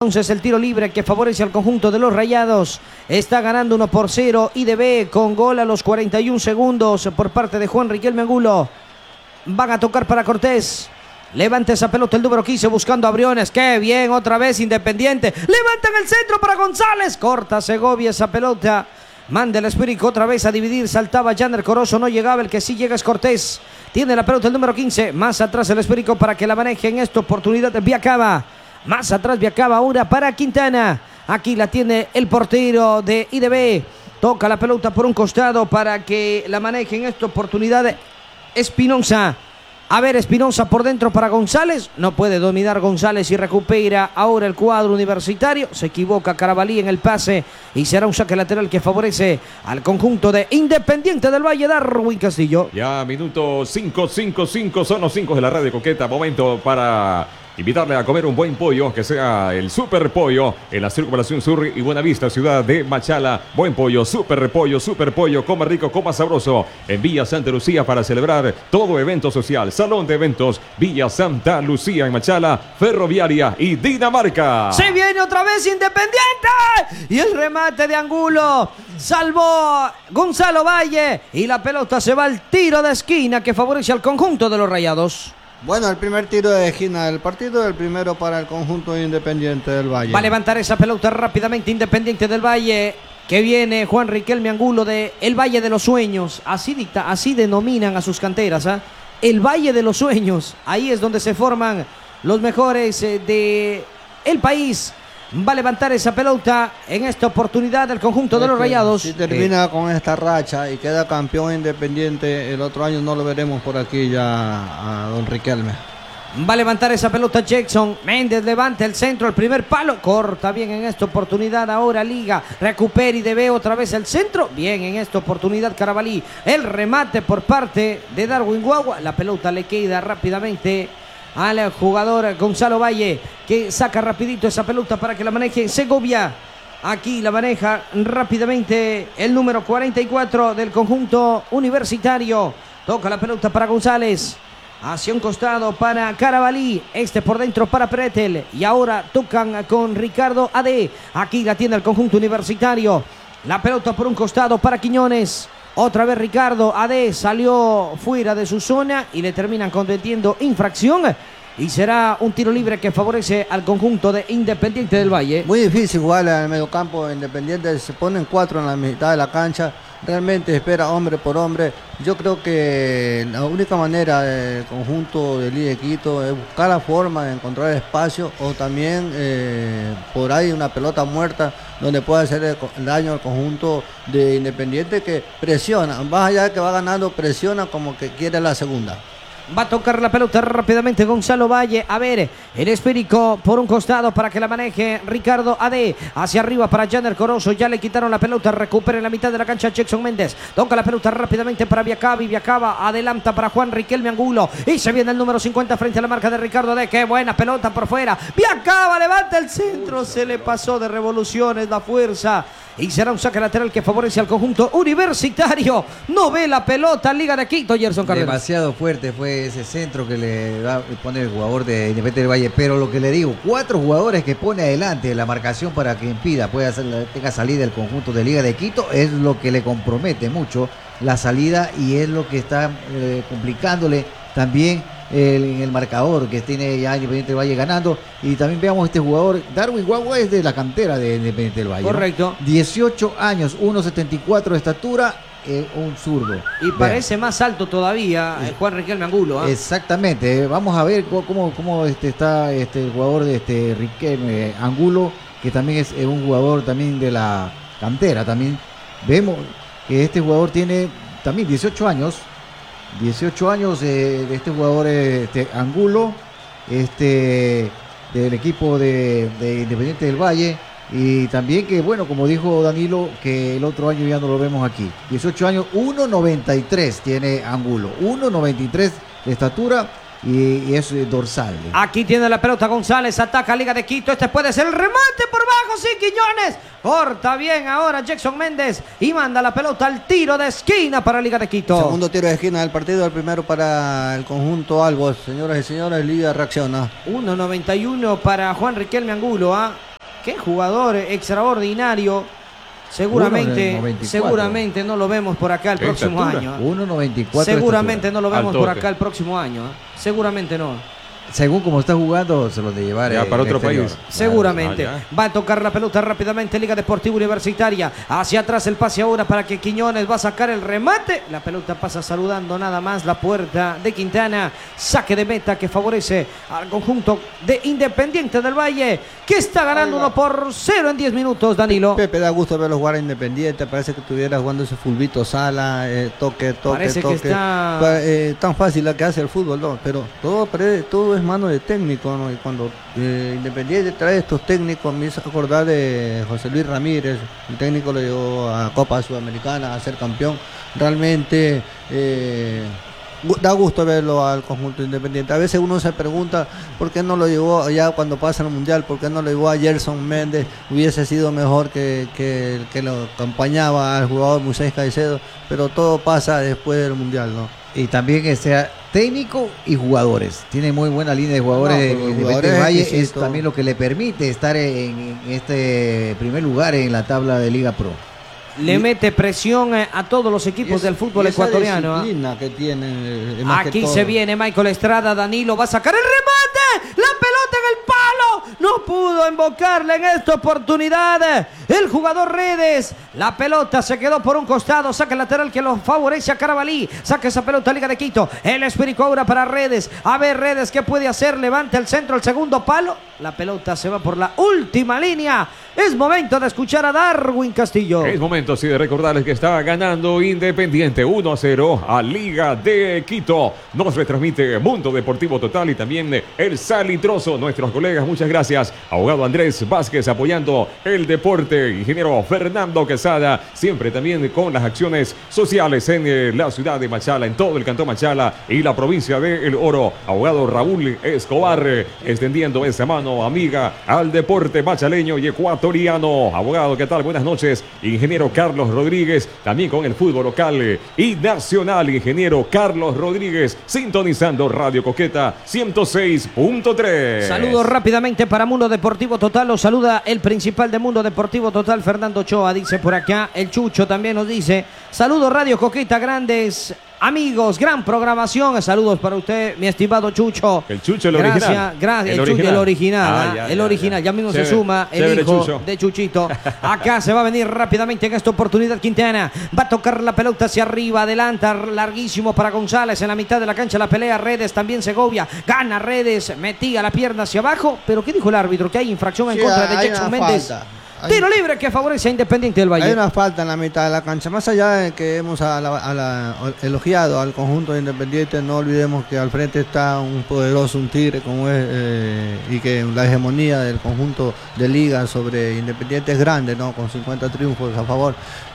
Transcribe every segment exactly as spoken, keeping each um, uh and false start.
entonces el tiro libre que favorece al conjunto de los Rayados. Está ganando uno por cero I D B con gol a los cuarenta y un segundos por parte de Juan Riquelme Angulo. Van a tocar para Cortés. Levanta esa pelota el número quince buscando a Briones. Qué bien, otra vez Independiente. Levantan el centro para González. Corta Segovia esa pelota. Manda el Espíritu otra vez a dividir. Saltaba Yander Corozo, no llegaba. El que sí llega es Cortés. Tiene la pelota el número quince. Más atrás el Espíritu para que la maneje en esta oportunidad de Viacaba. Más atrás Viacaba ahora para Quintana. Aquí la tiene el portero de I D B. Toca la pelota por un costado para que la maneje en esta oportunidad Espinosa. A ver, Espinosa por dentro para González. No puede dominar González y recupera ahora el cuadro universitario. Se equivoca Carabalí en el pase y será un saque lateral que favorece al conjunto de Independiente del Valle. Darwin Castillo. Ya, minuto cinco, cinco, cinco. Son los cinco de la radio Coqueta. Momento para invitarle a comer un buen pollo, que sea el Super Pollo en la Circunvalación Sur y Buenavista, ciudad de Machala. Buen pollo, Super Pollo, Super Pollo, coma rico, coma sabroso. En Villa Santa Lucía para celebrar todo evento social. Salón de eventos Villa Santa Lucía en Machala, Ferroviaria y Dinamarca. Se viene otra vez Independiente y el remate de Angulo. Salvó Gonzalo Valle y la pelota se va al tiro de esquina que favorece al conjunto de los Rayados. Bueno, el primer tiro de esquina del partido, el primero para el conjunto Independiente del Valle. Va a levantar esa pelota rápidamente Independiente del Valle, que viene Juan Riquelme Angulo de el Valle de los Sueños. Así dicta, así denominan a sus canteras, ¿eh? El Valle de los Sueños. Ahí es donde se forman los mejores eh, de el país. Va a levantar esa pelota en esta oportunidad el conjunto es de los Rayados. Si termina eh. con esta racha y queda campeón Independiente, el otro año no lo veremos por aquí ya a don Riquelme. Va a levantar esa pelota Jackson. Méndez levanta el centro, el primer palo. Corta bien en esta oportunidad ahora Liga. Recupera y debe otra vez el centro. Bien en esta oportunidad Carabalí. El remate por parte de Darwin Guagua. La pelota le queda rápidamente al jugador Gonzalo Valle, que saca rapidito esa pelota para que la maneje Segovia. Aquí la maneja rápidamente el número cuarenta y cuatro del conjunto universitario. Toca la pelota para González. Hacia un costado para Carabalí. Este por dentro para Pretel. Y ahora tocan con Ricardo A D. Aquí la tiene el conjunto universitario. La pelota por un costado para Quiñones. Otra vez Ricardo A D salió fuera de su zona y le terminan cometiendo infracción. Y será un tiro libre que favorece al conjunto de Independiente del Valle. Muy difícil jugar en el mediocampo de Independiente. Se ponen cuatro en la mitad de la cancha. Realmente espera hombre por hombre. Yo creo que la única manera del conjunto de Liga de Quito es buscar la forma de encontrar espacio o también eh, por ahí una pelota muerta donde pueda hacer el daño al conjunto de Independiente, que presiona, más allá de que va ganando, presiona como que quiere la segunda. Va a tocar la pelota rápidamente Gonzalo Valle. A ver, el esférico por un costado para que la maneje Ricardo A D. Hacia arriba para Yander Corozo. Ya le quitaron la pelota. Recupera en la mitad de la cancha Jackson Méndez. Toca la pelota rápidamente para Viacaba. Y Viacaba adelanta para Juan Riquelme Angulo. Y se viene el número cincuenta frente a la marca de Ricardo A D. Qué buena pelota por fuera. Viacaba levanta el centro. Se le pasó de revoluciones la fuerza. Y será un saque lateral que favorece al conjunto universitario. No ve la pelota Liga de Quito, Gerson Cárdenas. Demasiado fuerte fue ese centro que le va a poner el jugador de Independiente del Valle. Pero lo que le digo, cuatro jugadores que pone adelante la marcación para que impida, pueda hacer, tenga salida el conjunto de Liga de Quito, es lo que le compromete mucho la salida y es lo que está eh, complicándole también El, en el marcador que tiene ya Independiente del Valle ganando. Y también veamos este jugador, Darwin Guagua, es de la cantera de Independiente del Valle. Correcto. ¿no? dieciocho años, uno setenta y cuatro de estatura, eh, un zurdo. Y parece Vean. más alto todavía eh, Juan Riquelme Angulo. ¿eh? Exactamente. Vamos a ver cómo, cómo este, está este, el jugador de este Riquelme Angulo, que también es eh, un jugador también de la cantera. También vemos que este jugador tiene también dieciocho años. dieciocho años eh, de este jugador este, Angulo, este, del equipo de, de Independiente del Valle. Y también que, bueno, como dijo Danilo, que el otro año ya no lo vemos aquí. dieciocho años, uno noventa y tres tiene Angulo. uno noventa y tres de estatura y, y es eh, dorsal. Aquí tiene la pelota González, ataca Liga de Quito. Este puede ser el remate por bajo, sí, Quiñones. Corta bien ahora Jackson Méndez y manda la pelota al tiro de esquina para Liga de Quito. Segundo tiro de esquina del partido, el primero para el conjunto Albos. Señoras y señores, Liga reacciona. uno noventa y uno para Juan Riquelme Angulo. ¿ah? qué jugador extraordinario. Seguramente, uno noventa y cuatro. seguramente no lo vemos por acá el ¿Qué próximo estatura? año. ¿eh? uno noventa y cuatro. Seguramente no lo vemos por Altote. acá el próximo año. ¿eh? Seguramente no. Según como está jugando, se lo de llevar Ya, eh, para en otro exterior. país. Seguramente. Ah, Va a tocar la pelota rápidamente Liga Deportiva Universitaria. Hacia atrás el pase ahora para que Quiñones va a sacar el remate. La pelota pasa saludando nada más la puerta de Quintana. Saque de meta que favorece al conjunto de Independiente del Valle, que está ganando uno por cero en diez minutos, Danilo. Pepe, da gusto verlos jugar a Independiente. Parece que estuviera jugando ese fulbito sala, eh, toque, toque, Parece que toque. está- Pa- eh, tan fácil la que hace el fútbol, ¿no? Pero todo, parece- todo es mano de técnico, ¿no? Y cuando eh, Independiente trae estos técnicos, me hizo acordar de José Luis Ramírez. El técnico lo llevó a Copa Sudamericana a ser campeón. Realmente eh, gu- da gusto verlo al conjunto Independiente. A veces uno se pregunta por qué no lo llevó ya cuando pasa el Mundial, por qué no lo llevó a Gerson Méndez. Hubiese sido mejor que, que el que lo acompañaba al jugador Moisés Caicedo, pero todo pasa después del Mundial, ¿no? Y también que sea técnico y jugadores. Tiene muy buena línea de jugadores. No, de pero Independiente jugadores del Valle es exquisitos. también lo que le permite estar en, en este primer lugar en la tabla de Liga Pro. Le mete presión eh, a todos los equipos Y del es- fútbol y esa ecuatoriano. ¿eh? disciplina que tienen, eh, más que Aquí todo. se viene Michael Estrada, Danilo va a sacar el remate, la pelota en el palo, no pudo invocarle en esta oportunidad el jugador Redes, la pelota se quedó por un costado, saca el lateral que lo favorece a Carabalí, saca esa pelota Liga de Quito, el esférico ahora para Redes, a ver Redes qué puede hacer, levanta el centro, el segundo palo, la pelota se va por la última línea, es momento de escuchar a Darwin Castillo. Es momento, sí, de recordarles que está ganando Independiente uno a cero a Liga de Quito. Nos retransmite Mundo Deportivo Total y también El Salitroso. Nuestros colegas, muchas gracias. Abogado Andrés Vázquez apoyando el deporte. Ingeniero Fernando Quesada, siempre también con las acciones sociales en eh, la ciudad de Machala, en todo el cantón Machala y la provincia de El Oro. Abogado Raúl Escobar, eh, extendiendo esa mano amiga al deporte machaleño y ecuatoriano. Abogado, ¿qué tal? Buenas noches. Ingeniero Carlos Rodríguez, también con el fútbol local eh, y nacional. Ingeniero Carlos Rodríguez, sintonizando Radio Coqueta ciento seis punto tres. Saludos rápidamente para Mundo Deportivo Total. Los saluda el principal de Mundo Deportivo Total, Fernando Ochoa, dice por acá. El Chucho también nos dice: saludos Radio Coqueta, grandes amigos, gran programación. Saludos para usted, mi estimado Chucho. El Chucho, el gracias, original. Gracias, El el, Chucho, original. el original. Ah, ¿ah? ya, el ya, original. ya. Ya mismo se Chévere, suma el chévere, hijo Chucho. de Chuchito. Acá se va a venir rápidamente en esta oportunidad Quintana. Va a tocar la pelota hacia arriba, adelanta, larguísimo para González. En la mitad de la cancha la pelea Redes, también Segovia. Gana Redes, metía la pierna hacia abajo. Pero ¿qué dijo el árbitro? Que hay infracción en Sí, contra de hay Jackson una Méndez. falta. Hay- Tiro libre que favorece a Independiente del Valle. Hay una falta en la mitad de la cancha. Más allá de que hemos a la- a la- elogiado al conjunto de Independiente, no olvidemos que al frente está un poderoso, un tigre como es, eh, y que la hegemonía del conjunto de liga sobre Independiente es grande, ¿no? Con cincuenta triunfos a favor.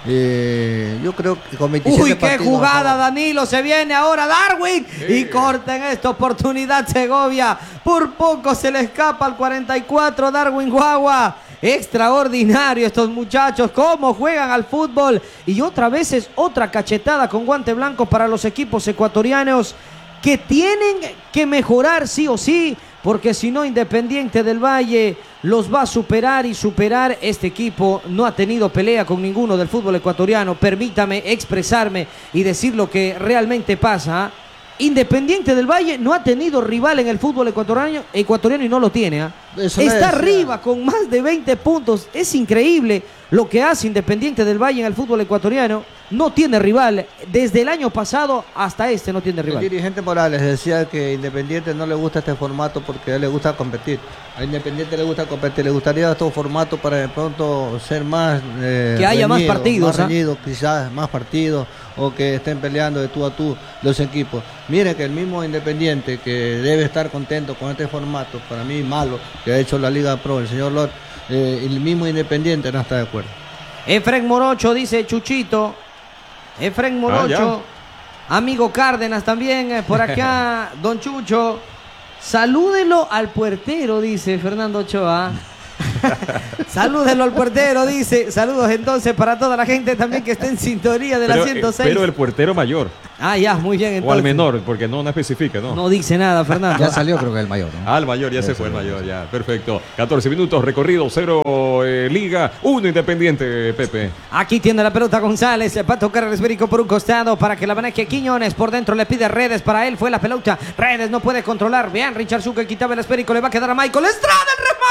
Eh, yo creo que con veintisiete Uy, qué partidos a jugada, favor. Danilo. Se viene ahora Darwin y Sí. corta en esta oportunidad Segovia. Por poco se le escapa al cuarenta y cuatro Darwin Guagua. Extraordinario estos muchachos, cómo juegan al fútbol. Y otra vez es otra cachetada con guante blanco para los equipos ecuatorianos que tienen que mejorar sí o sí, porque si no Independiente del Valle los va a superar y superar. Este equipo no ha tenido pelea con ninguno del fútbol ecuatoriano. Permítame expresarme y decir lo que realmente pasa. Independiente del Valle no ha tenido rival en el fútbol ecuatoriano, ecuatoriano y no lo tiene. ¿ah? Eso le Está decía. arriba con más de veinte puntos. Es increíble lo que hace Independiente del Valle en el fútbol ecuatoriano. No tiene rival. Desde el año pasado hasta este no tiene El rival. dirigente Morales decía que a Independiente no le gusta este formato porque a él le gusta competir. A Independiente le gusta competir, le gustaría otro formato para de pronto ser más eh, Que haya más partidos, más ¿ah? reñido, quizás más partidos, o que estén peleando de tú a tú los equipos. Miren que el mismo Independiente, que debe estar contento con este formato, para mí malo, que ha hecho la Liga Pro, el señor Lord, eh, el mismo Independiente no está de acuerdo. Efren Morocho, dice Chuchito. Efren Morocho. Amigo Cárdenas también, eh, por acá, don Chucho. Salúdelo al puertero, dice Fernando Ochoa. Salúdenlo al puertero, dice. Saludos entonces para toda la gente también que está en sintonía de la Pero, ciento eh, seis. pero el puertero mayor. Ah, ya, muy bien entonces. O al menor, porque no, no especifica, ¿no? No dice nada, Fernando. Ya salió, creo que el mayor, ¿no? Ah, el mayor, ya Ya se fue el salió, mayor, ya. Perfecto. catorce minutos, recorrido, cero eh, Liga, uno Independiente, Pepe. Aquí tiene la pelota González, va a tocar el esférico por un costado para que la maneje Quiñones, por dentro le pide Redes, para él fue la pelota, Redes no puede controlar, bien, Richard Zucker quitaba el esférico, le va a quedar a Michael Estrada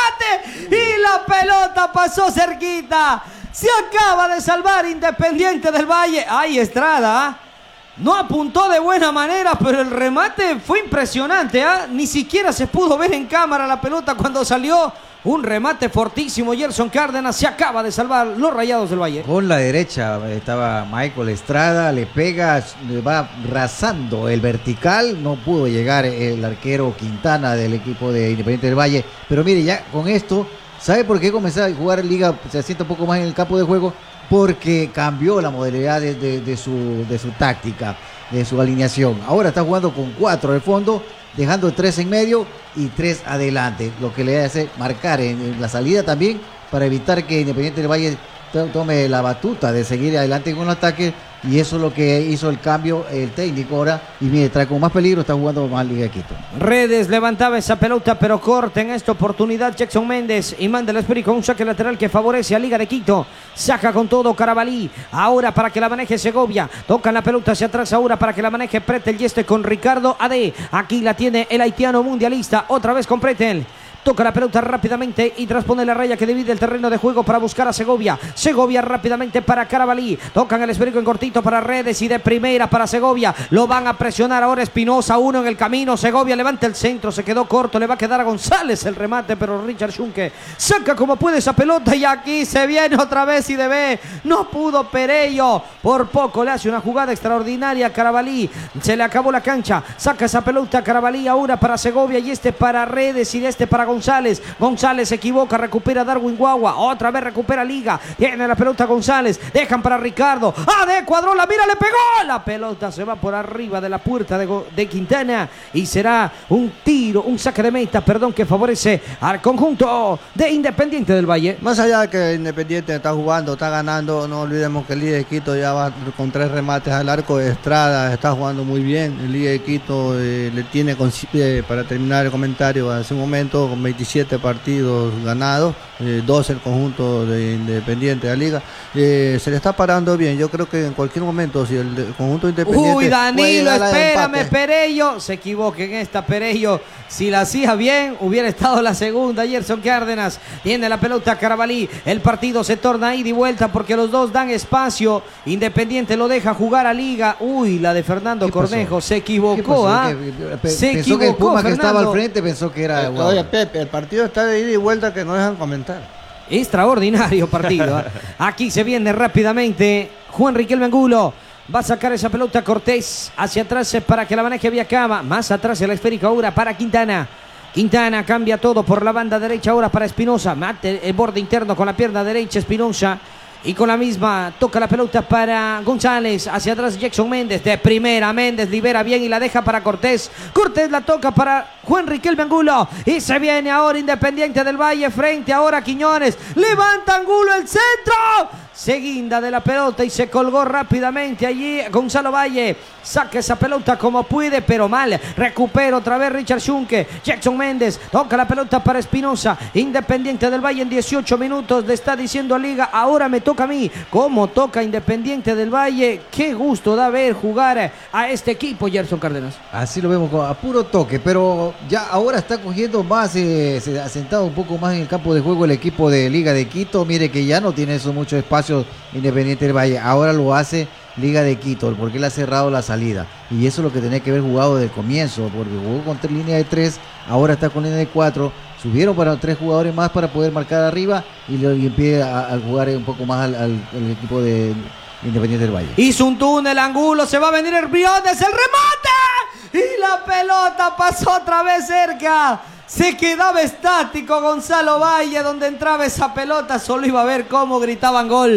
el remate, y la pelota pasó cerquita, se acaba de salvar Independiente del Valle, ay Estrada, no apuntó de buena manera, pero el remate fue impresionante, ¿eh? Ni siquiera se pudo ver en cámara la pelota cuando salió. Un remate fortísimo, Gerson Cárdenas se acaba de salvar los Rayados del Valle. Con la derecha estaba Michael Estrada, le pega, le va rasando el vertical, no pudo llegar el arquero Quintana del equipo de Independiente del Valle, pero mire, ya con esto, ¿sabe por qué comenzó a jugar Liga? Se asienta un poco más en el campo de juego, porque cambió la modalidad de, de, de, su, de su táctica, de su alineación. Ahora está jugando con cuatro de fondo, dejando tres en medio y tres adelante, lo que le hace marcar en, en la salida también para evitar que Independiente del Valle tome la batuta de seguir adelante con el ataque, y eso es lo que hizo el cambio el técnico ahora, y mire, trae con más peligro, está jugando más Liga de Quito. Redes levantaba esa pelota, pero corta en esta oportunidad Jackson Méndez y manda el esférico a un saque lateral que favorece a Liga de Quito. Saca con todo Carabalí, ahora para que la maneje Segovia, tocan la pelota hacia atrás ahora para que la maneje Pretel y este con Ricardo Ade. Aquí la tiene el haitiano mundialista, otra vez con Pretel. Toca la pelota rápidamente y transpone la raya que divide el terreno de juego para buscar a Segovia. Segovia rápidamente para Carabalí. Tocan el esférico en cortito para Redes y de primera para Segovia. Lo van a presionar ahora Espinosa, uno en el camino. Segovia levanta el centro, se quedó corto. Le va a quedar a González el remate, pero Richard Schunke saca como puede esa pelota y aquí se viene otra vez y debe. No pudo Perello. Por poco le hace una jugada extraordinaria a Carabalí. Se le acabó la cancha. Saca esa pelota a Carabalí ahora para Segovia y este para Redes y este para González. González se equivoca, recupera Darwin Guagua, otra vez recupera Liga, tiene la pelota González, dejan para Ricardo, Ade cuadró la mira, le pegó, la pelota se va por arriba de la puerta de, de Quintana y será un tiro, un saque de meta, perdón, que favorece al conjunto de Independiente del Valle. Más allá de que Independiente está jugando, está ganando, no olvidemos que el Liga de Quito ya va con tres remates al arco de Estrada, está jugando muy bien. El Liga de Quito eh, le tiene, eh, para terminar el comentario, hace un momento con veintisiete partidos ganados, eh, doce el conjunto de Independiente de la Liga. Eh, se le está parando bien. Yo creo que en cualquier momento, si el, el conjunto Independiente. Uy, Danilo, espérame, empate. Perello. Se equivoca en esta, Perello. Si la hacía bien, hubiera estado la segunda. Gerson Cárdenas tiene la pelota Carabalí. El partido se torna ida y vuelta porque los dos dan espacio. Independiente lo deja jugar a Liga. Uy, la de Fernando Cornejo. Se equivocó, ¿ah? ¿Pe Se pensó que el equivocó, Puma que estaba al Fernando. frente pensó que era. Eh, wow. Oye, Pepe, el partido está de ida y vuelta que no dejan comentar. Extraordinario partido. ¿eh? Aquí se viene rápidamente Juan Riquelme Angulo. Va a sacar esa pelota Cortés hacia atrás para que la maneje Viacama. Más atrás el esférico ahora para Quintana. Quintana cambia todo por la banda derecha ahora para Espinosa. Mate el borde interno con la pierna derecha Espinosa. Y con la misma toca la pelota para González. Hacia atrás Jackson Méndez. De primera Méndez libera bien y la deja para Cortés. Cortés la toca para Juan Riquelme Angulo. Y se viene ahora Independiente del Valle frente ahora a Quiñones. Levanta Angulo el centro. Se guinda de la pelota y se colgó rápidamente allí Gonzalo Valle. Saca esa pelota como puede, pero mal. Recupera otra vez Richard Schunke. Jackson Méndez toca la pelota para Espinosa. Independiente del Valle en dieciocho minutos le está diciendo a Liga, ahora me toca a mí. ¿Cómo toca Independiente del Valle? Qué gusto da ver jugar a este equipo, Gerson Cárdenas. Así lo vemos a puro toque, pero ya ahora está cogiendo más, eh, se ha sentado un poco más en el campo de juego el equipo de Liga de Quito. Mire que ya no tiene eso mucho espacio Independiente del Valle, ahora lo hace Liga de Quito, porque él ha cerrado la salida, y eso es lo que tenía que haber jugado desde el comienzo, porque jugó con tres líneas de tres, ahora está con línea de cuatro, subieron para tres jugadores más para poder marcar arriba y le impide a, a jugar un poco más al, al, al equipo de Independiente del Valle. Hizo un túnel, Angulo, se va a venir el Briones, el remate y la pelota pasó otra vez cerca. Se quedaba estático Gonzalo Valle donde entraba esa pelota, solo iba a ver cómo gritaban gol.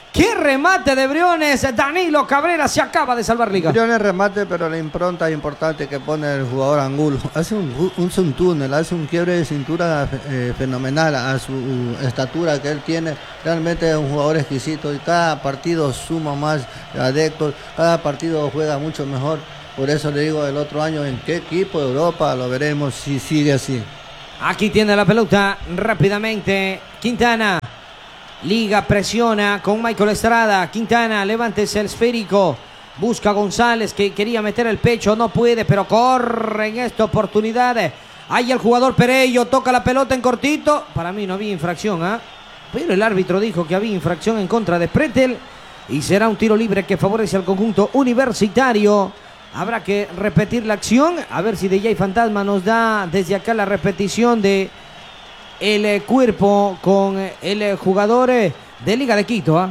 ¡Qué remate de Briones! Danilo Cabrera se acaba de salvar Liga. Briones remate, pero la impronta importante que pone el jugador Angulo. Hace un, un, un túnel, hace un quiebre de cintura eh, fenomenal a su estatura que él tiene. Realmente es un jugador exquisito y cada partido suma más adeptos, cada partido juega mucho mejor. Por eso le digo el otro año en qué equipo de Europa lo veremos si sigue así. Aquí tiene la pelota rápidamente Quintana. Liga presiona con Michael Estrada. Quintana, levántese el esférico. Busca a González que quería meter el pecho. No puede, pero corre en esta oportunidad. Ahí el jugador Perello toca la pelota en cortito. Para mí no había infracción, ¿eh? Pero el árbitro dijo que había infracción en contra de Pretel. Y será un tiro libre que favorece al conjunto universitario. Habrá que repetir la acción. A ver si D J Fantasma nos da desde acá la repetición de el eh, cuerpo con eh, el eh, jugador eh, de Liga de Quito. ¿eh?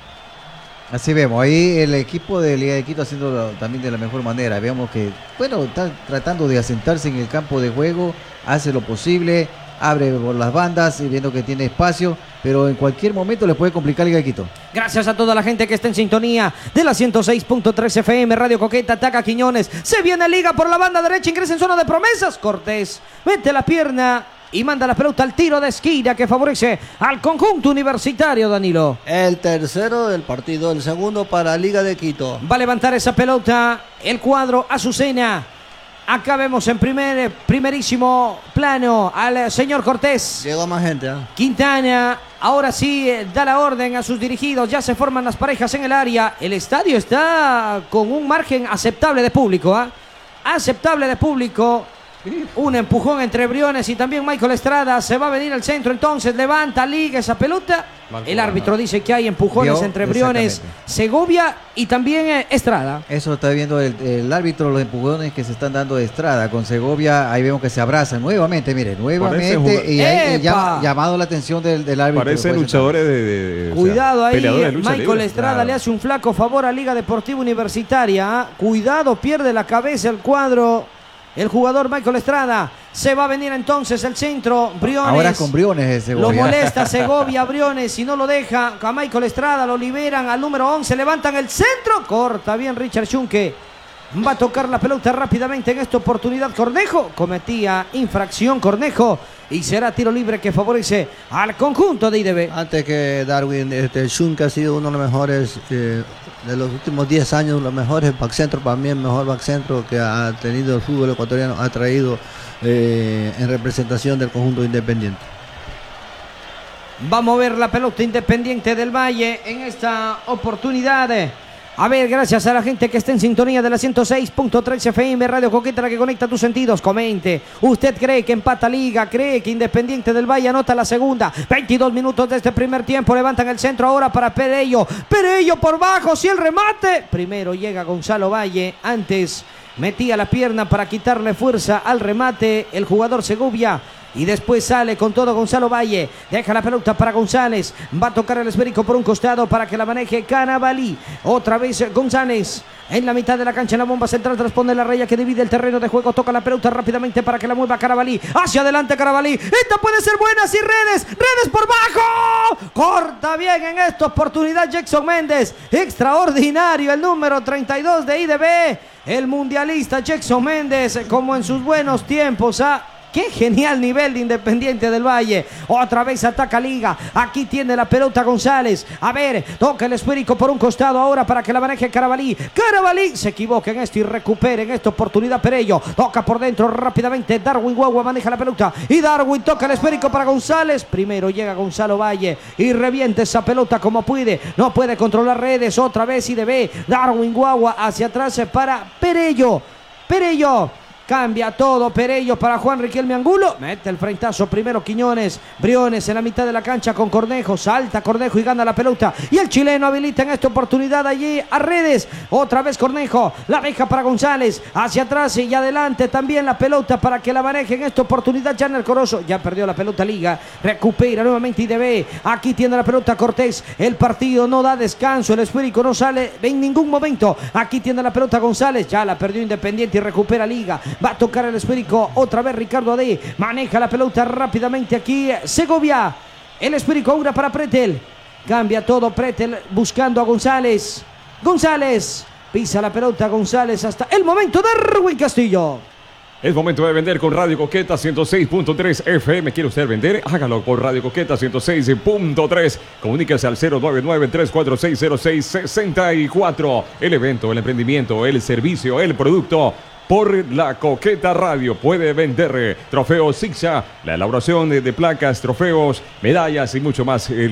Así vemos, ahí el equipo de Liga de Quito haciendo también de la mejor manera. Vemos que, bueno, está tratando de asentarse en el campo de juego, hace lo posible, abre por las bandas y viendo que tiene espacio, pero en cualquier momento le puede complicar Liga de Quito. Gracias a toda la gente que está en sintonía de la ciento seis punto tres F M, Radio Coqueta, ataca Quiñones, se viene Liga por la banda derecha, ingresa en zona de promesas, Cortés mete la pierna y manda la pelota al tiro de esquina que favorece al conjunto universitario, Danilo. El tercero del partido, el segundo para Liga de Quito. Va a levantar esa pelota el cuadro Azucena. Acá vemos en primer, primerísimo plano al señor Cortés. Llegó más gente. ¿eh? Quintana, ahora sí, da la orden a sus dirigidos. Ya se forman las parejas en el área. El estadio está con un margen aceptable de público. ¿eh? Aceptable de público. Un empujón entre Briones y también Michael Estrada. Se va a venir al centro, entonces levanta Liga esa pelota. El árbitro dice que hay empujones ¿Vio? entre Briones, Segovia y también eh, Estrada. Eso está viendo el, el árbitro, los empujones que se están dando de Estrada con Segovia. Ahí vemos que se abrazan nuevamente, mire, nuevamente. Y ahí llama, llamado la atención del, del árbitro. Parecen luchadores de, de, de Cuidado o sea, ahí, peleadores de lucha Michael libre. Estrada Claro. le hace un flaco favor a Liga Deportiva Universitaria. ¿eh? Cuidado, pierde la cabeza el cuadro. El jugador Michael Estrada. Se va a venir entonces el centro. Briones. Ahora con Briones de Segovia. Lo molesta Segovia, Briones. Si no lo deja a Michael Estrada, lo liberan al número once. Levantan el centro. Corta bien Richard Schunke. Va a tocar la pelota rápidamente en esta oportunidad. Cornejo cometía infracción. Cornejo. Y será tiro libre que favorece al conjunto de I D B. Antes que Darwin, este, Schunke ha sido uno de los mejores eh, de los últimos diez años, los mejores backcentro, para mí el mejor backcentro que ha tenido el fútbol ecuatoriano, ha traído eh, en representación del conjunto independiente. Va a mover la pelota Independiente del Valle en esta oportunidad. A ver, gracias a la gente que está en sintonía de la ciento seis punto tres F M, Radio Coqueta, la que conecta tus sentidos. Comente, ¿usted cree que empata Liga? ¿Cree que Independiente del Valle anota la segunda? veintidós minutos de este primer tiempo, levantan el centro ahora para Perello. Perello por bajo, si el remate. Primero llega Gonzalo Valle, antes metía la pierna para quitarle fuerza al remate el jugador Segovia. Y después sale con todo Gonzalo Valle. Deja la pelota para González. Va a tocar el esférico por un costado para que la maneje Carabalí. Otra vez González. En la mitad de la cancha, en la bomba central, responde la raya que divide el terreno de juego. Toca la pelota rápidamente para que la mueva Carabalí. Hacia adelante Carabalí. Esta puede ser buena, sí, redes. Redes por bajo. Corta bien en esta oportunidad Jackson Méndez. Extraordinario el número treinta y dos de I D B. El mundialista Jackson Méndez, como en sus buenos tiempos, ¿ah? Qué genial nivel de Independiente del Valle. Otra vez ataca Liga. Aquí tiene la pelota González. A ver, toca el esférico por un costado ahora para que la maneje Carabalí. Carabalí se equivoca en esto y recupera en esta oportunidad Perello. Toca por dentro rápidamente. Darwin Guagua maneja la pelota. Y Darwin toca el esférico para González. Primero llega Gonzalo Valle y revienta esa pelota como puede. No puede controlar redes. Otra vez I D B. Darwin Guagua hacia atrás para Perello. Perello. Cambia todo Perello para Juan Riquelme Angulo. Mete el frentazo primero Quiñones. Briones en la mitad de la cancha con Cornejo. Salta Cornejo y gana la pelota. Y el chileno habilita en esta oportunidad allí a redes. Otra vez Cornejo. La deja para González. Hacia atrás y adelante también la pelota para que la maneje en esta oportunidad Janel Corozo. Ya perdió la pelota Liga. Recupera nuevamente I D B. Aquí tiene la pelota Cortés. El partido no da descanso. El esférico no sale en ningún momento. Aquí tiene la pelota González. Ya la perdió Independiente y recupera Liga. Va a tocar el esférico otra vez Ricardo Ade. Maneja la pelota rápidamente aquí Segovia. El esférico ahora para Pretel. Cambia todo Pretel buscando a González. González. Pisa la pelota González hasta el momento de Darwin Castillo. Es momento de vender con Radio Coqueta ciento seis punto tres F M. ¿Quiere usted vender? Hágalo por Radio Coqueta ciento seis punto tres. Comuníquese al cero nueve nueve, tres cuatro seis, cero seis seis cuatro. El evento, el emprendimiento, el servicio, el producto. Por la Coqueta Radio puede vender trofeos Sixia, la elaboración de, de placas, trofeos, medallas y mucho más.